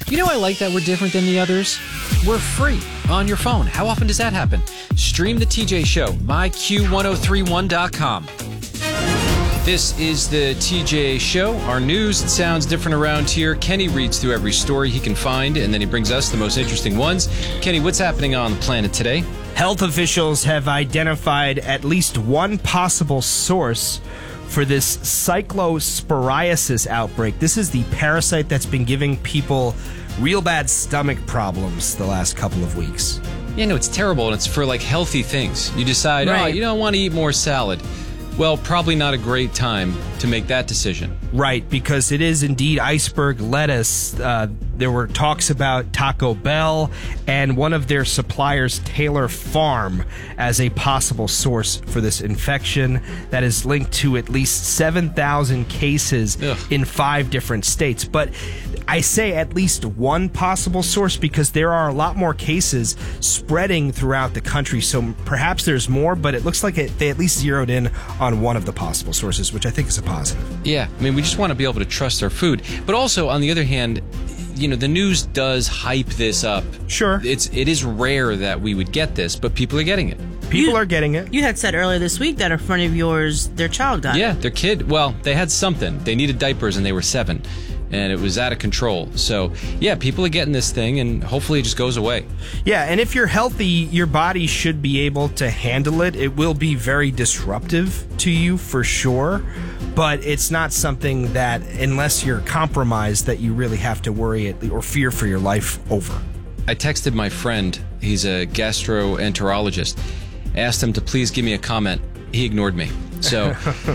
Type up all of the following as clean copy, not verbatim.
You know, I like that we're different than the others. We're free on your phone. How often does that happen? Stream the TJ Show, myQ1031.com. This is the TJ Show. Our news, it sounds different around here. Kenny reads through every story he can find, and then he brings us the most interesting ones. Kenny, what's happening on the planet today? Health officials have identified at least one possible source for this cyclosporiasis outbreak. This is the parasite that's been giving people real bad stomach problems the last couple of weeks. Yeah, no, it's terrible, and it's for, like, healthy things. You decide, Right. oh, you don't want to eat more salad. Well, probably not a great time to make that decision. Right, because it is indeed iceberg lettuce. There were talks about Taco Bell and one of their suppliers, Taylor Farm, as a possible source for this infection that is linked to at least 7,000 cases in 5 different states. But I say at least one possible source because there are a lot more cases spreading throughout the country. So perhaps there's more, but it looks like they at least zeroed in on one of the possible sources, which I think is a positive. Yeah, I mean, we just want to be able to trust our food. But also, on the other hand, you know, the news does hype this up. Sure. It is rare that we would get this, but people are getting it. People are getting it. You had said earlier this week that a friend of yours, their child got it. Yeah, their kid, well, they had something. They needed diapers and they were 7. And it was out of control. So, yeah, people are getting this thing, and hopefully it just goes away. Yeah, and if you're healthy, your body should be able to handle it. It will be very disruptive to you for sure, but it's not something that, unless you're compromised, that you really have to worry or fear for your life over. I texted my friend. He's a gastroenterologist. Asked him to please give me a comment. He ignored me. So...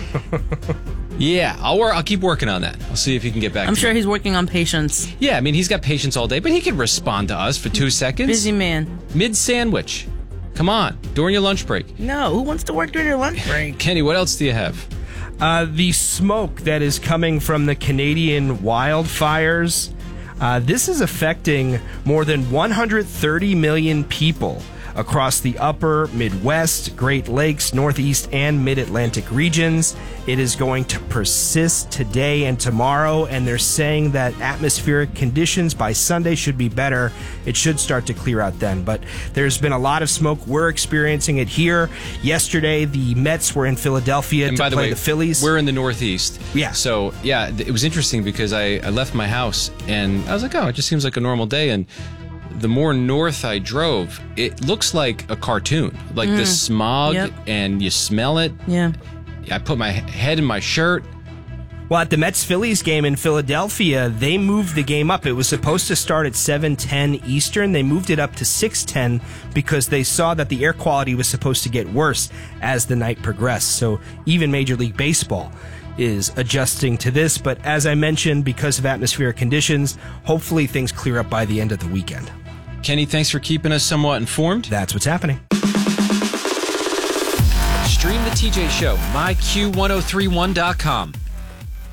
Yeah, I'll keep working on that. I'll see if he can get back I'm to sure me. he's working on patience. Yeah, I mean, he's got patience all day, but he can respond to us for 2 seconds. Busy man. Mid-sandwich. Come on, during your lunch break. No, who wants to work during your lunch break? Kenny, what else do you have? The smoke that is coming from the Canadian wildfires, this is affecting more than 130 million people across the upper Midwest, Great Lakes, Northeast, and Mid-Atlantic regions. It is going to persist today and tomorrow, and they're saying that atmospheric conditions by Sunday should be better. It should start to clear out then, but there's been a lot of smoke. We're experiencing it here. Yesterday, the Mets were in Philadelphia to play the Phillies. We're in the Northeast. Yeah. So, yeah, it was interesting because I left my house, and I was like, oh, it just seems like a normal day, and the more north I drove, it looks like a cartoon. Like the smog, and you smell it. Yeah. I put my head in my shirt. Well, at the Mets-Phillies game in Philadelphia, they moved the game up. It was supposed to start at 7:10 Eastern. They moved it up to 6:10 because they saw that the air quality was supposed to get worse as the night progressed. So even Major League Baseball is adjusting to this. But as I mentioned, because of atmospheric conditions, hopefully things clear up by the end of the weekend. Kenny, thanks for keeping us somewhat informed. That's what's happening. Stream the TJ Show, myQ1031.com.